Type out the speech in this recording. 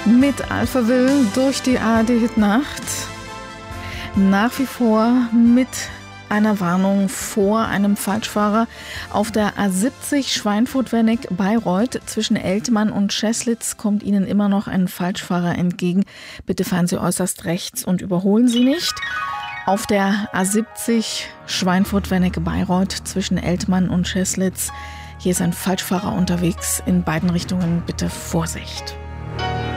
Mit Alphaville durch die ARD-Hit-Nacht. Nach wie vor mit einer Warnung vor einem Falschfahrer auf der A70 Schweinfurt-Wernick-Bayreuth. Zwischen Eltmann und Scheßlitz kommt Ihnen immer noch ein Falschfahrer entgegen. Bitte fahren Sie äußerst rechts und überholen Sie nicht. Auf der A70 Schweinfurt-Wernick-Bayreuth zwischen Eltmann und Scheßlitz. Hier ist ein Falschfahrer unterwegs. In beiden Richtungen bitte Vorsicht.